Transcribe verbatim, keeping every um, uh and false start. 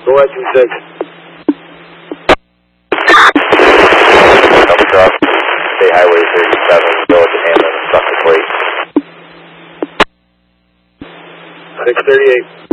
Go at two six. Number drop. State Highway thirty-seven. Go to Hammond. Front the plate. six thirty-eight.